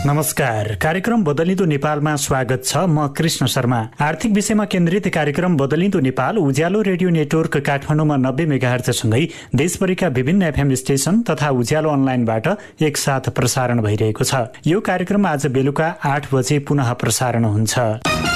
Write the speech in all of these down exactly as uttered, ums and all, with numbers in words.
नमस्कार। कार्यक्रम बदलिँदो नेपालमा स्वागत छ। म कृष्ण शर्मा। आर्थिक विषयमा केन्द्रित कार्यक्रम बदलिँदो नेपाल उज्यालो रेडियो नेटवर्क काठमाडौँमा नब्बे मेगाहर्जसँगै देशभरिका विभिन्न एफएम स्टेशन तथा उज्यालो अनलाइनबाट एकसाथ प्रसारण भइरहेको छ। यो कार्यक्रम आज बेलुका आठ बजे पुनः प्रसारण हुन्छ।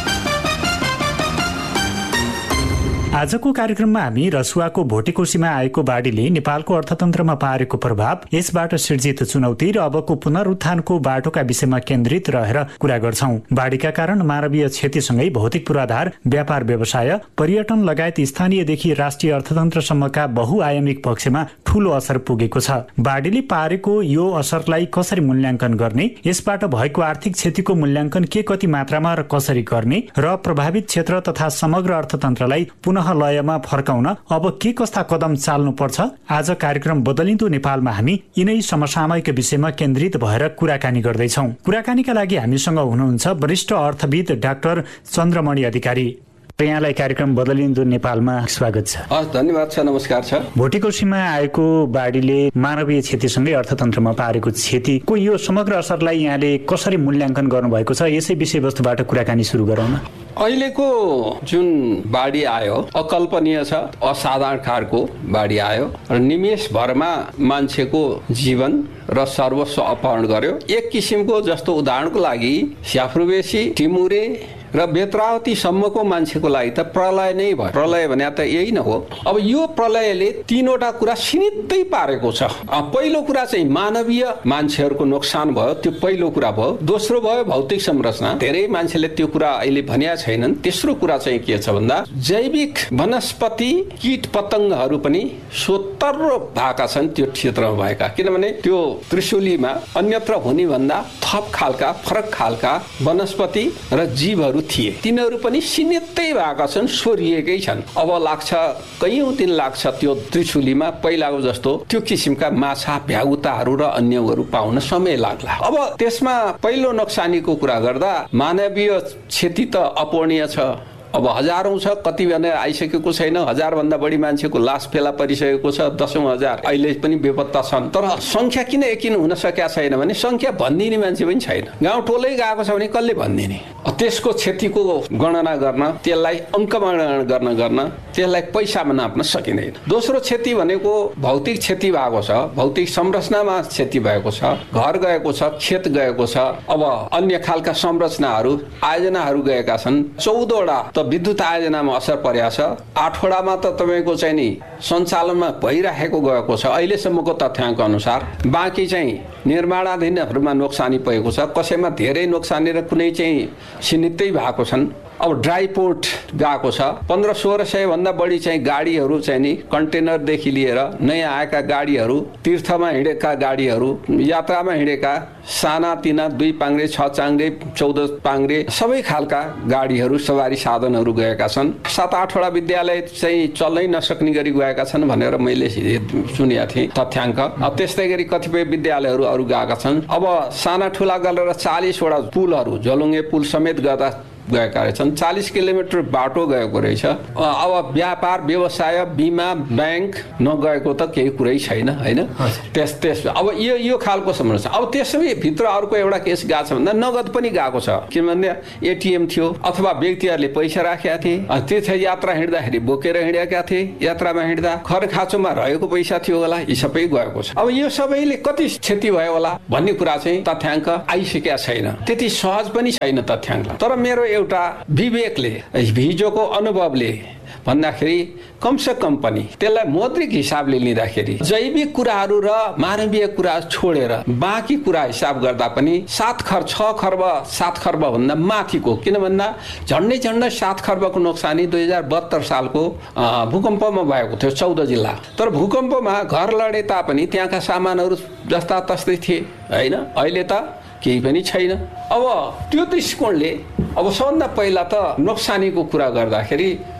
आजको कार्यक्रममा हामी रसुवाको भोटेकोसीमा आएको बाढीले नेपालको अर्थतन्त्रमा पारेको प्रभाव, यसबाट सिर्जित चुनौती र अबको पुनरुत्थानको बाटोका विषयमा केन्द्रित रहेर कुरा गर्छौं। बाढीका कारण मानवीय क्षतिसँगै भौतिक पूर्वाधार, व्यापार व्यवसाय, पर्यटन लगायत स्थानीयदेखि राष्ट्रिय अर्थतन्त्रसम्मका बहुआयामिक पक्षमा ठूलो असर पुगेको छ। बाढीले पारेको यो असरलाई कसरी मूल्याङ्कन गर्ने, यसबाट भएको आर्थिक क्षतिको मूल्याङ्कन के कति मात्रामा र कसरी गर्ने र प्रभावित क्षेत्र तथा समग्र अर्थतन्त्रलाई पुनः लयमा फर्काउन अब के कस्ता कदम चाल्नुपर्छ? आज कार्यक्रम बदलिँदो नेपालमा हामी यिनै समसामयिक विषयमा केन्द्रित भएर कुराकानी गर्दैछौँ। कुराकानीका लागि हामीसँग हुनुहुन्छ वरिष्ठ अर्थविद डाक्टर चन्द्रमणि अधिकारी। यहाँलाई कार्यक्रम बदलिँदो नेपालमा स्वागत छ। हस्, धन्यवाद छ। नमस्कार छ। भोटेकोसीमा आएको बाढीले मानवीय क्षतिसँगै अर्थतन्त्रमा पारेको क्षतिको यो समग्र असरलाई यहाँले कसरी मूल्याङ्कन गर्नुभएको छ, यसै विषयवस्तुबाट कुराकानी सुरु गरौँ न। अहिलेको जुन बाढी आयो अकल्पनीय छ, असाधारण खालको बाढी आयो र निमेषभरमा मान्छेको जीवन र सर्वस्व अपहरण गर्यो। एक किसिमको जस्तो उदाहरणको लागि स्याफ्रुबेसी, टिमुरे र बेत्रावती सम्मको मान्छेको लागि त प्रलय नै भयो। प्रलय भने त यही न हो। अब यो प्रलयले तीनवटा कुरा सिनित्तै पारेको छ। पहिलो कुरा चाहिँ मानवीय मान्छेहरूको नोक्सान भयो, त्यो पहिलो कुरा भयो। दोस्रो भयो भौतिक संरचना, धेरै मान्छेले त्यो कुरा अहिले भनिया छैनन्। तेस्रो कुरा चाहिँ के छ भन्दा जैविक वनस्पति कीट पतङ्गहरू पनि सोतर्रो भएका छन् त्यो क्षेत्रमा भएका, किनभने त्यो त्रिशुलीमा अन्यत्र हुने भन्दा थप खालका फरक खालका वनस्पति र जीवहरू थिए। तिनीहरू पनि सिनित्तै भएका छन्, सोरिएकै छन्। अब लाग्छ कैयौं दिन लाग्छ त्यो त्रिशुलीमा पहिलाको जस्तो त्यो किसिमका माछा, भ्यागुताहरू र अन्यहरू पाउन समय लाग्ला। अब त्यसमा पहिलो नोक्सानीको कुरा गर्दा मानवीय क्षति त अपूर्णीय छ। अब हजारौं छ, कति भने आइसकेको छैन। हजार भन्दा बढी मान्छेको लास फेला परिसकेको छ। दशौं हजार अहिले पनि बेपत्ता छन्। तर संख्या किन एकिन हुन सकेका छैन भने संख्या भनिदिने मान्छे पनि छैन। गाउँ टोलै गएको छ भने कसले भनिदिने? त्यसको क्षतिको गणना गर्न, त्यसलाई अङ्कमा गर्न गर्न त्यसलाई पैसामा नाप्न सकिँदैन। दोस्रो क्षति भनेको भौतिक क्षति भएको छ, भौतिक संरचनामा क्षति भएको छ, घर गएको छ, खेत गएको छ। अब अन्य खालका संरचनाहरू, आयोजनाहरू गएका छन्। चौधवटा त विद्युत आयोजनामा असर परेको छ। आठवटामा त तपाईँको चाहिँ नि सञ्चालनमा भइराखेको गएको छ अहिलेसम्मको तथ्याङ्क अनुसार। बाँकी चाहिँ निर्माणाधीनहरूमा नोक्सानी पुगेको छ, कसैमा धेरै नोक्सानी र कुनै चाहिँ सीमितै भएको छन्। अब ड्राई पोर्ट गएको छ। पन्ध्र सोह्र सय भन्दा बढी चाहिँ गाडीहरू चाहिँ नि कन्टेनरदेखि लिएर नयाँ आएका गाडीहरू, तीर्थमा हिँडेका गाडीहरू, यात्रामा हिँडेका साना तिना दुई पाङ्ग्रे, छ चाङ्ग्रे, चौध पाङ्ग्रे सबै खालका गाडीहरू, सवारी साधनहरू गएका छन्। सात आठवटा विद्यालय चाहिँ चल्नै नसक्ने गरी गएका छन् भनेर मैले सुनेका थिएँ तथ्याङ्क। त्यस्तै गरी कतिपय विद्यालयहरू अरू गएका छन्। अब साना ठुला गरेर चालिसवटा पुलहरू, झोलुङ्गे पुल समेत गर्दा गएका रहेछन्। चालिस किलोमिटर बाटो गएको रहेछ। अब व्यापार व्यवसाय, बिमा, ब्याङ्क नगएको त केही कुरै छैन, होइन? त्यस त्यस अब यो यो खालको समस्या। अब त्यसै भित्र अर्को एउटा केस गएको छ भन्दा नगद पनि गएको छ, किनभने एटिएम थियो अथवा व्यक्तिहरूले पैसा राखेका थिए, तीर्थ यात्रा हिँड्दाखेरि बोकेर हिँडेका थिए, यात्रामा हिँड्दा खर खाँचोमा रहेको पैसा थियो होला, यी सबै गएको छ। अब यो सबैले कति क्षति भयो होला भन्ने कुरा चाहिँ तथ्याङ्क आइसकेका छैन। त्यति सहज पनि छैन तथ्याङ्क। तर मेरो एउटा विवेकले, हिजोको अनुभवले भन्दाखेरि कमसे कम पनि त्यसलाई मौद्रिक हिसाबले लिँदाखेरि जैविक कुराहरू र मानवीय कुरा छोडेर बाँकी कुरा हिसाब गर्दा पनि सात खर्ब छ खर्ब सात खर्ब भन्दा माथिको, किन भन्दा झन्डै झन्डै सात खर्बको नोक्सानी दुई हजार बहत्तर सालको भूकम्पमा भएको थियो चौध जिल्ला। तर भूकम्पमा घर लडे तापनि त्यहाँका सामानहरू जस्ता तस्तै थिए, होइन? अहिले त केही पनि छैन। अब त्यो दृष्टिकोणले अब सबभन्दा पहिला त नोक्सानीको कुरा गर्दाखेरि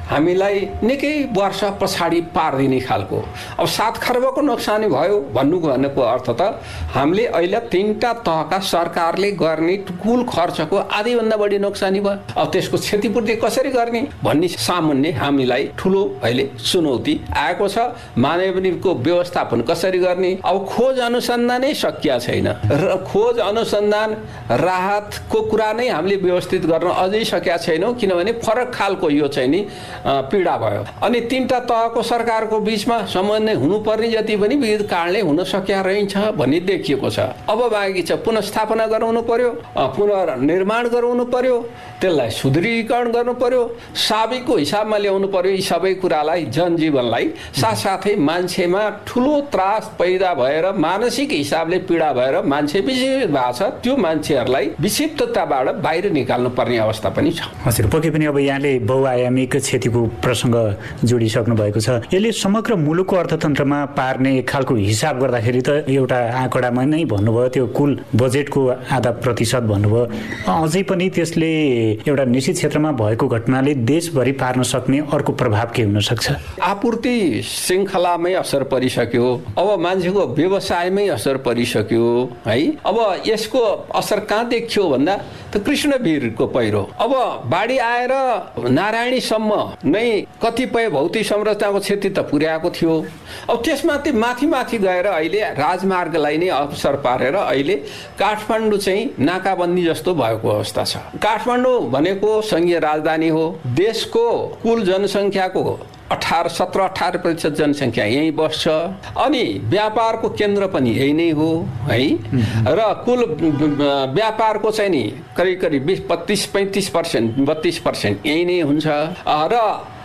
हामीलाई निकै वर्ष पछाडि पारिदिने खालको। अब सात खर्बको नोक्सानी भयो भन्नु भनेको अर्थ त हामीले अहिले तीनटा तहका सरकारले गर्ने कुल खर्चको आधीभन्दा बढी नोक्सानी भयो। अब त्यसको क्षतिपूर्ति कसरी गर्ने भन्ने सामान्य हामीलाई ठुलो अहिले चुनौती आएको छ। मानवीयको व्यवस्थापन कसरी गर्ने? अब खोज अनुसन्धानै सकिया छैन र खोज अनुसन्धान राहतको कुरा नै हामीले व्यवस्थित गर्न अझै सकेका छैनौँ, किनभने फरक खालको यो चाहिँ नि पीडा भयो। अनि तीनटा तहको सरकारको बीचमा समन्वय हुनुपर्ने जति पनि विविध कारणले हुन सकिया रहन्छ भन्ने देखिएको छ। अब बाँकी छ पुनर्स्थापना गराउनु पर्यो, पुनर्निर्माण गराउनु पर्यो, त्यसलाई सुदृढीकरण गर्नु पर्यो, साबिकको हिसाबमा ल्याउनु पर्यो। यी सबै कुरालाई जनजीवनलाई साथसाथै मान्छेमा ठुलो त्रास पैदा भएर मानसिक हिसाबले पीडा भएर मान्छे विक्षिप्त भएको छ। त्यो मान्छेहरूलाई विक्षिप्तताबाट बाहिर निकाल्नु पर्ने अवस्था पनि छ। हजुर, पक्कै पनि अब यहाँले बहुआयामिक क्षतिको प्रसङ्ग जोडिसक्नु भएको छ। यसले समग्र मुलुकको अर्थतन्त्रमा पार्ने खालको हिसाब गर्दाखेरि त एउटा आँकडामा नै भन्नुभयो, त्यो कुल बजेटको आधा प्रतिशत भन्नुभयो। अझै पनि त्यसले एउटा निश्चित क्षेत्रमा भएको घटनाले देशभरि पार्न सक्ने अर्को प्रभाव के हुन सक्छ? आपूर्ति श्रृङ्खलामै असर परिसक्यो, अब मान्छेको व्यवसायमै असर परिसक्यो है। अब यसको असर कहाँ देखियो भन्दा त कृष्णवीरको पहिरो। अब बाढी आएर नारायणीसम्म नै कतिपय भौतिक संरचनाको क्षति त पुर्याएको थियो। अब त्यसमा त्यो माथि माथि गएर अहिले राजमार्गलाई नै अवसर पारेर अहिले काठमाडौँ चाहिँ नाकाबन्दी जस्तो भएको अवस्था छ। काठमाडौँ भनेको संघीय राजधानी हो, देशको कुल जनसङ्ख्याको अठार सत्र अठार प्रतिशत जनसङ्ख्या यहीँ बस्छ, अनि व्यापारको केन्द्र पनि यही नै हो है। र कुल व्यापारको चाहिँ नि करिब करिब बिस पच्चिस पैँतिस पर्सेन्ट बत्तिस पर्सेन्ट यही नै हुन्छ। र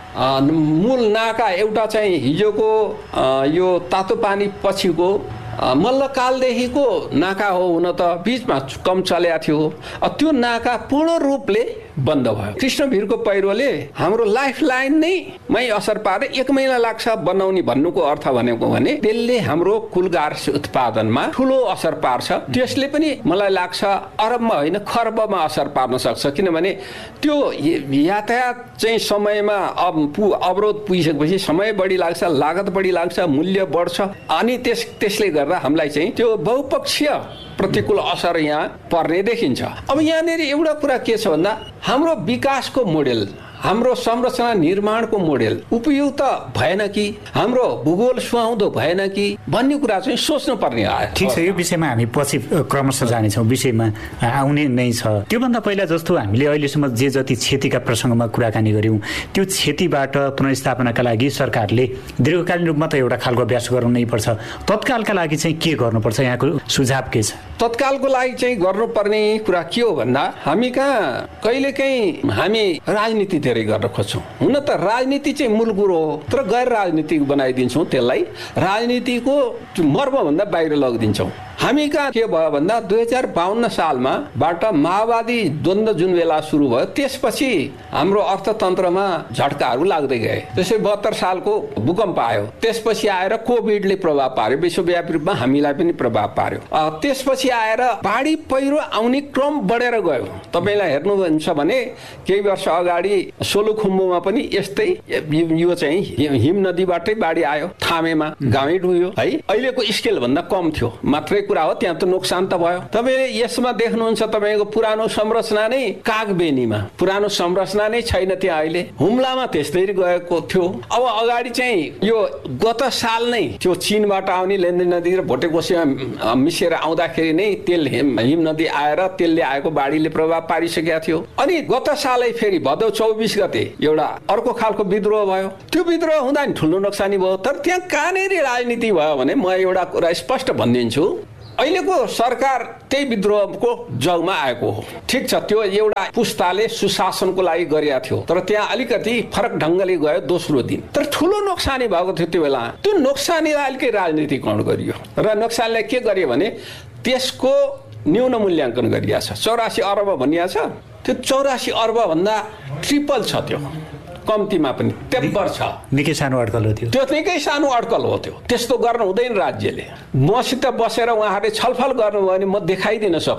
मूल नाका एउटा चाहिँ हिजोको यो तातो पानी पछिको मल्लकालदेखिको नाका हो, हुन त बिचमा कम चलेको थियो। त्यो नाका पूर्ण रूपले बन्द भयो। कृष्णवीरको पहिरोले हाम्रो लाइफ लाइन नै मै असर पारे एक महिना लाग्छ बनाउने भन्नुको अर्थ भनेको भने त्यसले हाम्रो कुल गार्हस्थ्य उत्पादनमा ठुलो असर पार्छ। त्यसले पनि मलाई लाग्छ अरबमा होइन खर्बमा असर पार्न सक्छ, किनभने त्यो यातायात चाहिँ समयमा अब अवरोध पुगिसकेपछि समय बढी लाग्छ, लागत बढी लाग्छ, मूल्य बढ्छ, अनि त्यस त्यसले गर्दा हामीलाई चाहिँ त्यो बहुपक्षीय प्रतिकूल असर यहाँ पर्ने देखिन्छ। अब यहाँनिर एउटा कुरा के छ भन्दा हाम्रो विकासको मोडेल, हाम्रो संरचना निर्माणको मोडेल उपयुक्त भएन कि, हाम्रो भूगोल सुहाउँदो भएन कि भन्ने कुरा चाहिँ सोच्नु पर्ने आयो। ठिक छ, यो विषयमा हामी पछि क्रमशः जानेछौँ, विषयमा आउने नै छ। त्योभन्दा पहिला जस्तो हामीले अहिलेसम्म जे जति क्षतिका प्रसङ्गमा कुराकानी गऱ्यौँ, त्यो क्षतिबाट पुनर्स्थापनाका लागि सरकारले दीर्घकालीन रूपमा त एउटा खालको अभ्यास गर्नु नै पर्छ। तत्कालका लागि चाहिँ के गर्नुपर्छ, यहाँको सुझाव के छ? तत्कालको लागि चाहिँ गर्नुपर्ने कुरा के हो भन्दा हामी कहाँ कहिलेकाहीँ हामी राजनीति धेरै गर्न खोज्छौँ। हुन त राजनीति चाहिँ मूल कुरो हो, तर गैर राजनीतिक बनाइदिन्छौँ, त्यसलाई राजनीतिको मर्मभन्दा बाहिर लगिदिन्छौँ। हामी कहाँ के भयो भन्दा दुई हजार बाहन्न सालमा बाट माओवादी द्वन्द्व जुन बेला सुरु भयो त्यसपछि हाम्रो अर्थतन्त्रमा झट्काहरू लाग्दै गए। त्यसै बहत्तर सालको भूकम्प आयो, त्यसपछि आएर कोभिडले प्रभाव पार्यो, विश्वव्यापी रूपमा हामीलाई पनि प्रभाव पार्यो। त्यसपछि आएर बाढी पहिरो आउने क्रम बढेर गयो। तपाईँलाई हेर्नुहुन्छ भने केही वर्ष अगाडि सोलुखुम्बुमा पनि यस्तै यो चाहिँ हिम नदीबाटै बाढी आयो, थामेमा गाउँै डुब्यो है। अहिलेको स्केल भन्दा कम थियो मात्रै कुरा हो, त्यहाँ त नोक्सान त भयो। तपाईँले यसमा देख्नुहुन्छ तपाईँको पुरानो संरचना नै कागबेनीमा पुरानो संरचना नै छैन त्यहाँ अहिले। हुम्लामा त्यस्तै गएको थियो। अब अगाडि चाहिँ यो गत साल नै त्यो चीनबाट आउने लेन्दी नदी र भोटेकोसीमा मिसेर आउँदाखेरि नै तेल हिम नदी आएर तेलले आएको बाढीले प्रभाव पारिसकेका थियो। अनि गत सालै फेरि भदौ चौबिस गते एउटा अर्को खालको विद्रोह भयो। त्यो विद्रोह हुँदा नि ठुलो नोक्सानी भयो। तर त्यहाँ कहाँनिर राजनीति भयो भने म एउटा कुरा स्पष्ट भनिदिन्छु, अहिलेको सरकार त्यही विद्रोहको जगमा आएको हो। ठिक छ, त्यो एउटा पुस्ताले सुशासनको लागि गरेका थियो, तर त्यहाँ अलिकति फरक ढङ्गले गयो दोस्रो दिन। तर ठुलो नोक्सानी भएको थियो त्यो बेला। त्यो नोक्सानीलाई अलिकति राजनीतिकरण गरियो र नोक्सानीलाई के गरियो भने त्यसको न्यून मूल्याङ्कन गरिएको छ। चौरासी अर्ब भनिएको छ, त्यो चौरासी अर्ब भन्दा ट्रिपल छ, त्यो कम्तीमा पनि तेब्बर छ। निकै सानो अड्कल हो त्यो। त्यो निकै सानो अड्कल हो त्यो। त्यस्तो गर्न हुँदैन राज्यले। मसित बसेर उहाँहरूले छलफल गर्नुभयो भने म देखाइदिन सक्छु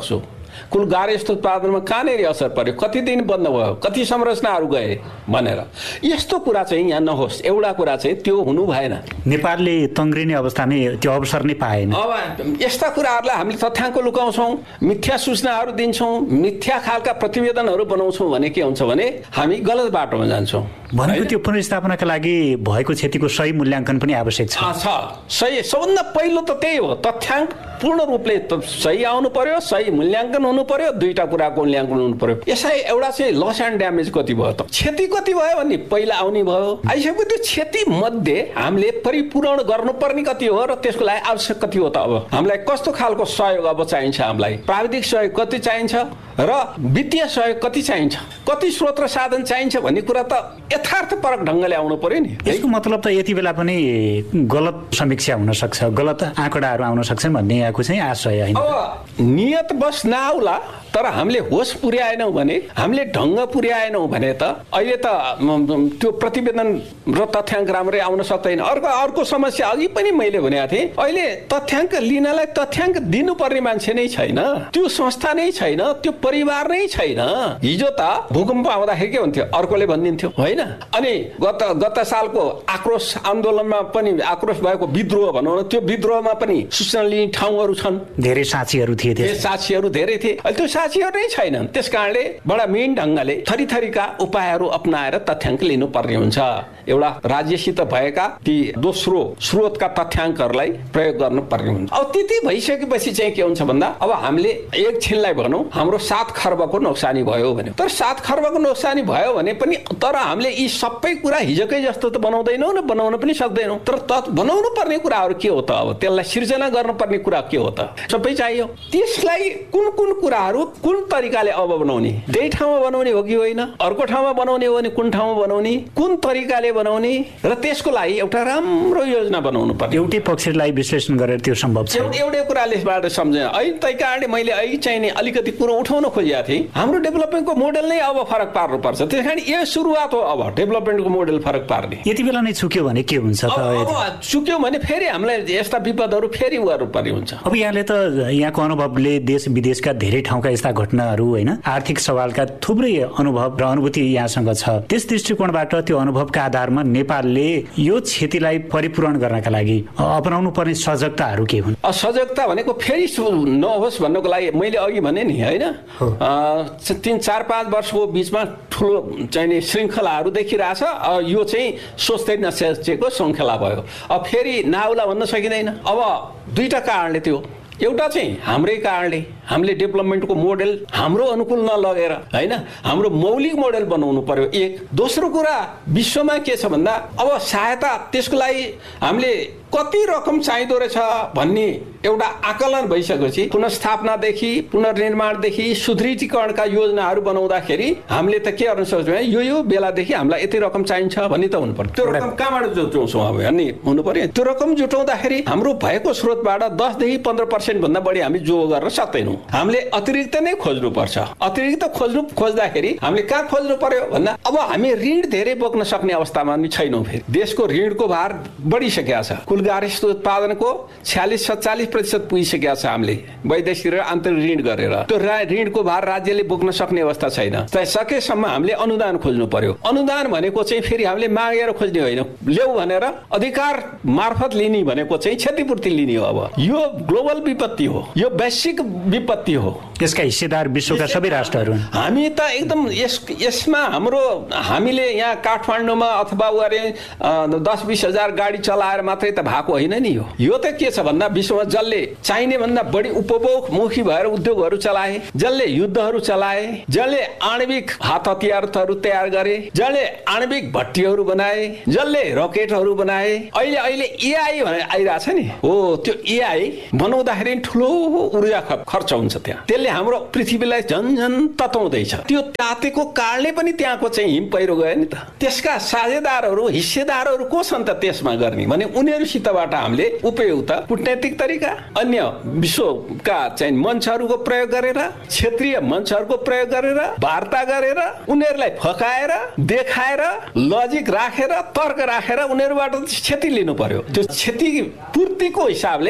कुल गार्हस्थ्य उत्पादनमा कहाँनेरि असर पर्यो, कति दिन बन्द भयो, कति संरचनाहरू गए भनेर यस्तो कुरा चाहिँ यहाँ नहोस्। एउटा कुरा चाहिँ त्यो हुनु भएन। नेपालले तङ्ग्रिने अवस्थामै त्यो अवसर नै पाएन। अब यस्ता कुराहरूलाई हामीले तथ्याङ्क लुकाउँछौँ, मिथ्या सूचनाहरू दिन्छौँ, मिथ्या खालका प्रतिवेदनहरू बनाउँछौँ भने के हुन्छ भने हामी गलत बाटोमा जान्छौँ। भनेको त्यो पुनर्स्थापनाका लागि भएको क्षतिको सही मूल्याङ्कन पनि आवश्यक छ। सही सबभन्दा पहिलो त त्यही हो, तथ्याङ्क पूर्ण रूपले सही आउनु पर्यो, सही मूल्याङ्कन हुनु पर्यो, दुईटा कुराको मूल्याङ्कन हुनु पर्यो। यसै एउटा चाहिँ लस एन्ड ड्यामेज कति भयो त, क्षति कति भयो भन्ने पहिला आउने भयो। आइसकेको त्यो क्षति मध्ये हामीले परिपूर्ण गर्नुपर्ने कति हो र त्यसको लागि आवश्यक कति हो त। अब हामीलाई कस्तो खालको सहयोग अब चाहिन्छ, हामीलाई प्राविधिक सहयोग कति चाहिन्छ र वित्तीय सहयोग कति चाहिन्छ, कति स्रोत र साधन चाहिन्छ भन्ने कुरा त यथार्थपरक ढङ्गले आउनु पर्यो नि। यसको मतलब त यति बेला पनि गलत समीक्षा हुन सक्छ, गलत आँकडाहरू आउन सक्छन् भन्ने यहाँको चाहिँ आशय होइन। अब नियत बस नआउला, तर हामीले होस पुर्याएनौँ भने, हामीले ढङ्ग पुर्याएनौँ भने त अहिले त त्यो प्रतिवेदन र तथ्याङ्क राम्रै आउन सक्दैन। अर्को अर्को समस्या अघि पनि मैले भनेको थिएँ, अहिले तथ्याङ्क लिनलाई तथ्याङ्क दिनुपर्ने मान्छे नै छैन, त्यो संस्था नै छैन, त्यो परिवार नै छैन। हिजो त भूकम्प आउँदाखेरि के हुन्थ्यो, अर्कोले भनिदिन्थ्यो होइन। अनि गत गत सालको आक्रोश आन्दोलनमा पनि आक्रोश भएको विद्रोह भनौँ न, त्यो विद्रोहमा पनि सूचना लिने ठाउँहरू छन्, धेरै साक्षीहरू थिए, साक्षीहरू धेरै थिए। त्यो साक्षीहरू नै छैनन्, त्यस कारणले बडा मेन ढङ्गले थरी थरीका उपायहरू अपनाएर तथ्याङ्क लिनुपर्ने हुन्छ। एउटा राज्यसित भएका ती दोस्रो स्रोतका तथ्याङ्कहरूलाई प्रयोग गर्नुपर्ने हुन्छ। अब त्यति भइसकेपछि चाहिँ के हुन्छ भन्दा अब हामीले एकछिनलाई भनौँ हाम्रो सात खर्बको नोक्सानी भयो भने, तर सात खर्बको नोक्सानी भयो भने पनि तर हामीले यी सबै कुरा हिजोकै जस्तो त बनाउँदैनौँ न, बनाउन पनि सक्दैनौँ। तर त बनाउनु पर्ने कुराहरू के हो त, अब त्यसलाई सिर्जना गर्नुपर्ने कुरा के हो त, सबै चाहियो। त्यसलाई कुन कुन कुराहरू कुन तरिकाले अब बनाउने, त्यही ठाउँमा बनाउने हो कि होइन, अर्को ठाउँमा बनाउने हो भने कुन ठाउँमा बनाउने, कुन तरिकाले बनाउने, र त्यसको लागि एउटा राम्रो योजना बनाउनु पर्छ। एउटै पक्षलाई विश्लेषण गरेर त्यो सम्भव छ। एउटै कुरालेबाट सम्झेन। अहिले त्यही कारणले मैले अहिले चाहिँ अलिकति कुरो उठाउन खोजेको थिएँ, हाम्रो डेभलपमेन्टको मोडल नै अब फरक पार्नुपर्छ। त्यस कारण यो सुरुवात हो अब डेभलपमेन्टको मोडल फरक पार्ने। यति बेला नै चुक्यो भने के हुन्छ त? अब चुक्यो भने फेरि हामीलाई यस्ता विपदहरू फेरि गर्नुपर्ने हुन्छ। अब यहाँले त यहाँको अनुभवले देश विदेशका धेरै ठाउँका यस्ता घटनाहरू होइन, आर्थिक सवालका थुप्रै अनुभव र अनुभूति यहाँसँग छ। त्यस दृष्टिकोणबाट त्यो अनुभवका आधारमा नेपालले यो क्षतिलाई परिपूर्ण गर्नका लागि अपनाउनु पर्ने सजगताहरू के हुन्? सजगता भनेको फेरि नहोस् भन्नको लागि मैले अघि भने नि होइन, तीन चार पाँच वर्षको बिचमा ठुलो चाहिने श्रृङ्खलाहरू देखिरहेछ। यो चाहिँ सोच्दै नसोचेको श्रृङ्खला भयो। अब फेरि नआउला भन्न सकिँदैन। अब दुईटा कारणले, त्यो एउटा चाहिँ हाम्रै कारणले हामीले डेभलपमेन्टको मोडल हाम्रो अनुकूल नलगेर होइन, हाम्रो मौलिक मोडल बनाउनु पर्यो एक। दोस्रो कुरा विश्वमा के छ भन्दा अब सहायता त्यसको लागि हामीले कति रकम चाहिँदो रहेछ भन्ने एउटा आकलन भइसकेपछि पुनर्स्थापनादेखि पुनर्निर्माणदेखि सुदृढीकरणका योजनाहरू बनाउँदाखेरि हामीले त के गर्न सक्छौँ, यो यो बेलादेखि हामीलाई यति रकम चाहिन्छ भन्ने त हुनु पर्यो। त्यो रकम कहाँबाट जुटाउँछौँ अब भन्ने हुनु पर्यो। त्यो रकम जुटाउँदाखेरि हाम्रो भएको स्रोतबाट दसदेखि पन्ध्र पर्सेन्ट भन्दा बढी हामी जो गर्न सक्दैनौँ। हामीले अतिरिक्त नै खोज्नुपर्छ। अतिरिक्त खोज्नु खोज्दाखेरि हामीले कहाँ खोज्नु पर्यो भन्दा अब हामी ऋण धेरै बोक्न सक्ने अवस्थामा पनि छैनौँ। फेरि देशको ऋणको भार बढिसकेको छ। कुल गार्हस्थ्य उत्पादनको छ्यालिस सत्तालिस प्रतिशत पुगिसकेको छ हामीले वैदेशिक र आन्तरिक ऋण गरेर। त्यो ऋणको भार राज्यले बोक्न सक्ने अवस्था छैन। सकेसम्म हामीले अनुदान खोज्नु पर्यो। अनुदान भनेको चाहिँ फेरि हामीले मागेर खोज्ने होइन, ल्याऊ भनेर अधिकार मार्फत लिने भनेको चाहिँ क्षतिपूर्ति लिने हो। अब यो ग्लोबल विपत्ति हो, यो वैश्विक विपत्ति हो। यसका हिस्सेदार विश्वका सबै राष्ट्रहरू। हामी त एकदम यस यसमा हाम्रो हामीले यहाँ काठमाडौँमा अथवा अरे दस बिस हजार गाडी चलाएर मात्रै त भएको होइन नि। यो यो त के छ भन्दा विश्वमा जसले चाहिने भन्दा बढी उपभोगमुखी भएर उद्योगहरू चलाए, जसले युद्धहरू चलाए, जसले आणविक हात हतियारहरू तयार गरे, जसले आणविक भट्टीहरू बनाए, जसले रकेटहरू बनाए। अहिले अहिले एआई भनेर आइरहेछ नि, हो त्यो एआई बनाउँदाखेरि ठुलो ऊर्जा खर्च हुन्छ त्यहाँ। त्यसले हाम्रो पृथ्वीलाई झन् झन् तताउँदैछ। त्यो तातेको कारणले पनि त्यहाँको चाहिँ हिम पहिरो गयो नि त। त्यसका साझेदारहरू हिस्सेदारहरू को छन् त त्यसमा गर्ने भने उनीहरूसितबाट हामीले उपयुक्त कूटनैतिक तरिका, अन्य विश्वका चाहिँ मञ्चहरूको प्रयोग गरेर, क्षेत्रीय मञ्चहरूको प्रयोग गरेर, वार्ता गरेर, उनीहरूलाई फकाएर देखाएर लजिक राखेर तर्क राखेर उनीहरूबाट क्षति लिनु पर्यो। त्यो क्षति पूर्तिको हिसाबले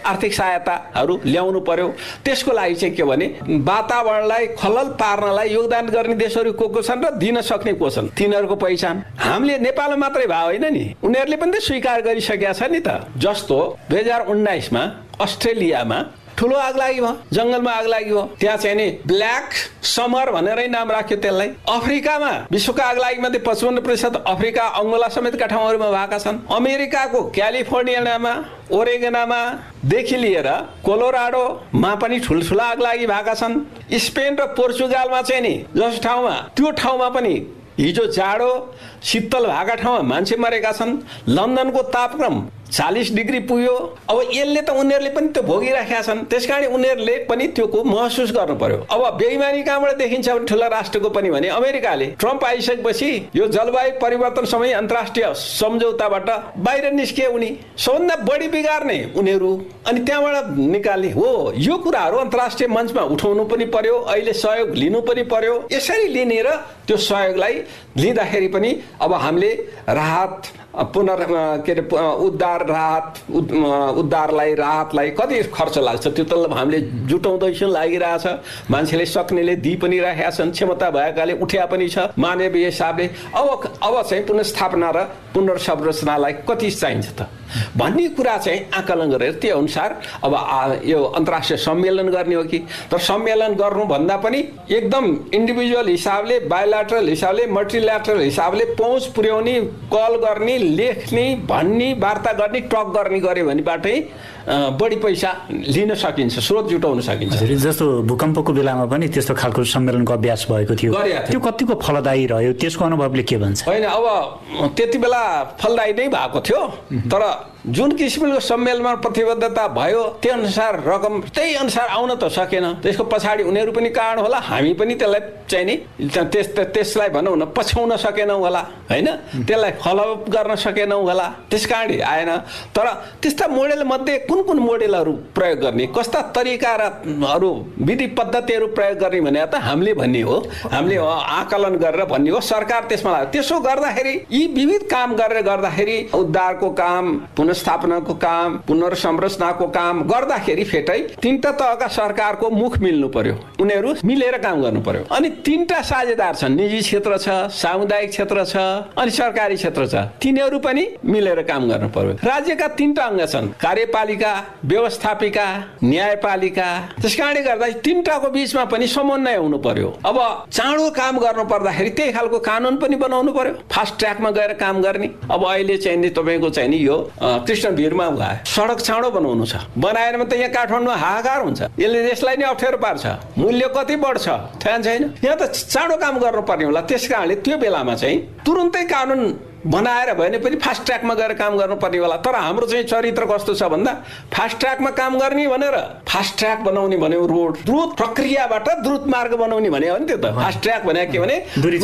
आर्थिक सहायताहरू ल्याउनु पर्यो। त्यसको लागि चाहिँ के भने वातावरणलाई खलल पार्नलाई योगदान गर्ने देशहरू को को छन् र दिन सक्ने को छन् तिनीहरूको पहिचान। हामीले नेपालमा मात्रै भए होइन नि, उनीहरूले पनि त स्वीकार गरिसकेका छ नि त। जस्तो दुई हजार उन्नाइसमा अस्ट्रेलियामा ठुलो आग लागि भयो, जंगलमा आग लागि भयो, त्यहाँ चाहिँ नि ब्ल्याक समर भनेरै नाम राख्यो त्यसलाई। अफ्रिकामा विश्वको आग लागि मध्ये पचपन्न प्रतिशत अफ्रिका अंगोला समेतका ठाउँहरूमा भएका छन्। अमेरिकाको क्यालिफोर्नियामा ओरेगनमा देखि लिएर कोलोराडोमा पनि ठुल्ठुला आग लागि भएका छन्। स्पेन र पोर्चुगालमा चाहिँ नि जस ठाउँमा त्यो ठाउँमा पनि हिजो जाडो शीतल भएका ठाउँमा मान्छे मरेका छन्। लन्डनको तापक्रम चालीस डिग्री पुग्यो। अब यसले त उनीहरूले पनि त्यो भोगिराखेका छन्, त्यसकारण उनीहरूले पनि त्यो महसुस गर्नु पर्यो। अब बेइमानी कहाँबाट देखिन्छ भने ठुला राष्ट्रको पनि भने अमेरिकाले ट्रम्प आइसकेपछि यो जलवायु परिवर्तन समय अन्तर्राष्ट्रिय सम्झौताबाट बाहिर निस्के उनी सबभन्दा बढी बिगार्ने उनीहरू, अनि त्यहाँबाट निकाल्ने हो। यो कुराहरू अन्तर्राष्ट्रिय मञ्चमा उठाउनु पनि पर्यो, अहिले सहयोग लिनु पनि पर्यो। यसरी लिने र त्यो सहयोगलाई लिँदाखेरि पनि अब हामीले राहत पुनर् के अरे उद्धार राहत उद्धारलाई राहतलाई कति खर्च लाग्छ त्यो त हामीले जुटाउँदैछौँ, लागिरहेछ। मान्छेले सक्नेले दिइ पनि राखेका छन्, क्षमता भएकाले उठ्या पनि छ मानवीय हिसाबले। अब अब चाहिँ पुनर्स्थापना र पुनर्संरचनालाई कति चाहिन्छ त भन्ने कुरा चाहिँ आकलन गरेर त्यो अनुसार अब यो अन्तर्राष्ट्रिय सम्मेलन गर्ने हो कि। तर सम्मेलन गर्नुभन्दा पनि एकदम इन्डिभिजुअल हिसाबले, बायोल्याटरल हिसाबले, मल्टिल्याटरल हिसाबले पहुँच पुर्याउने, कल गर्ने, लेख्ने, भन्ने, वार्ता गर्ने, टक गर्ने गऱ्यो भनेबाटै बढी पैसा लिन सकिन्छ, स्रोत जुटाउन सकिन्छ। जस्तो भूकम्पको बेलामा पनि त्यस्तो खालको सम्मेलनको अभ्यास भएको थियो, त्यो कतिको फलदायी रह्यो, त्यसको अनुभवले के भन्छ? होइन, अब त्यति बेला फलदायी नै भएको थियो, तर जुन किसिमको सम्मेलनमा प्रतिबद्धता भयो त्यो अनुसार रकम त्यही अनुसार आउन त सकेन। त्यसको पछाडि उनीहरू पनि कारण होला, हामी पनि त्यसलाई चाहिँ नि त्यस त्यसलाई भनौँ न पछ्याउन सकेनौँ होला, होइन, त्यसलाई फलोअप गर्न सकेनौँ होला, त्यस कारण आएन। तर त्यस्ता मोडेल मध्ये कुन कुन मोडेलहरू प्रयोग गर्ने, कस्ता तरिका र अरू विधि पद्धतिहरू प्रयोग गर्ने भने त हामीले भन्ने हो, हामीले आकलन गरेर भन्ने हो। सरकार त्यसमा लाग्यो। त्यसो गर्दाखेरि यी विविध काम गरेर गर्दाखेरि उद्धारको काम, पुनर्स्थापनाको काम, पुनर्संरचनाको काम गर्दाखेरि फेटै तीनटा तहका सरकारको मुख मिल्नु पर्यो, उनीहरू मिलेर काम गर्नु पर्यो। अनि तीनटा साझेदार छन्, निजी क्षेत्र छ, सामुदायिक क्षेत्र छ, अनि सरकारी क्षेत्र छ, तिनीहरू पनि मिलेर काम गर्नु पर्यो। राज्यका तीनटा अङ्ग छन्, कार्यपालिका, व्यवस्थापिका, न्यायपालिका। त्यसकारणले गर्दा तीनटाको बीचमा पनि समन्वय हुनु पर्यो। अब चाँडो काम गर्नु पर्दाखेरि त्यही खालको कानुन पनि बनाउनु पर्यो, फास्ट ट्र्याकमा गएर काम गर्ने। अब अहिले चाहिँ नि तपाईँको चाहिँ नि यो कृष्णभिरमा भयो, सडक चाँडो बनाउनु छ, बनाएरमा त यहाँ काठमाडौँमा हाहाकार हुन्छ, यसले देशलाई नै अप्ठ्यारो पार्छ, मूल्य कति बढ्छ थाहा छैन। यहाँ त चाँडो काम गर्नुपर्ने होला। त्यस कारणले त्यो बेलामा चाहिँ तुरुन्तै कानुन बनाएर भने पनि फास्ट ट्र्याकमा गएर काम गर्नुपर्ने होला। तर हाम्रो चाहिँ चरित्र कस्तो छ भन्दा फास्ट ट्र्याकमा काम गर्ने भनेर फास्ट ट्र्याक बनाउने भन्यो, रोड द्रुत प्रक्रियाबाट द्रुत मार्ग बनाउने भने हो नि। त्यो त फास्ट ट्र्याक भने के भने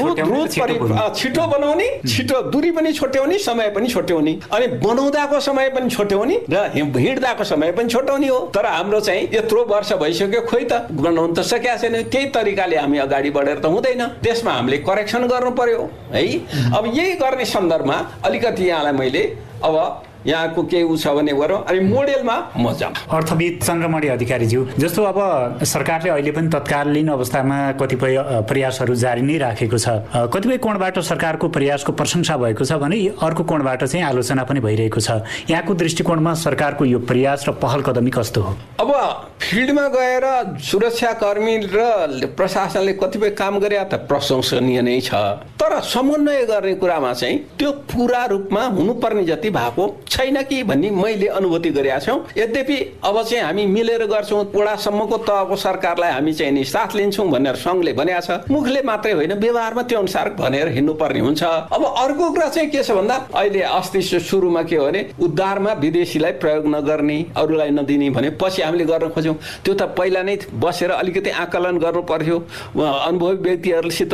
छिटो बनाउने, छिटो दूरी पनि छोट्याउने, समय पनि छोट्याउने, अनि बनाउँदाको समय पनि छोट्याउने र हिँड्दाको समय पनि छोट्याउने हो। तर हाम्रो चाहिँ यत्रो वर्ष भइसक्यो, खोइ त बनाउन त सकेका छैन। त्यही तरिकाले हामी अगाडि बढेर त हुँदैन, त्यसमा हामीले करेक्सन गर्नु पर्यो है। अब यही गर्ने सन्दर्भमा अलिकति यहाँलाई मैले अब यहाँको केही उ छ भने गरौँ। अनि मोडेलमा म जाऊँ। अर्थविद चन्द्रमणि अधिकारीज्यू, जस्तो अब सरकारले अहिले पनि तत्कालीन अवस्थामा कतिपय प्रयासहरू जारी नै राखेको छ, कतिपय कोणबाट सरकारको प्रयासको प्रशंसा भएको छ भने अर्को कोणबाट चाहिँ आलोचना पनि भइरहेको छ। यहाँको दृष्टिकोणमा सरकारको यो प्रयास र पहल कदमी कस्तो हो? अब फिल्डमा गएर सुरक्षाकर्मी र प्रशासनले कतिपय काम गरे त प्रशंसनीय नै छ, तर समन्वय गर्ने कुरामा चाहिँ त्यो पूरा रूपमा हुनुपर्ने जति भएको छैन कि भन्ने मैले अनुभूति गरेका छौँ। यद्यपि अब चाहिँ हामी मिलेर गर्छौँ, वडासम्मको तहको सरकारलाई हामी चाहिँ नि साथ लिन्छौँ भनेर सङ्घले भनेको छ, मुखले मात्रै होइन व्यवहारमा त्यो अनुसार भनेर हिँड्नुपर्ने हुन्छ। अब अर्को कुरा चाहिँ के छ भन्दा अहिले अस्ति सुरुमा के हो भने उद्धारमा विदेशीलाई प्रयोग नगर्ने, अरूलाई नदिने भने पछि हामीले गर्न खोज्यौँ। त्यो त पहिला नै बसेर अलिकति आकलन गर्नु पर्थ्यो, अनुभवी व्यक्तिहरूसित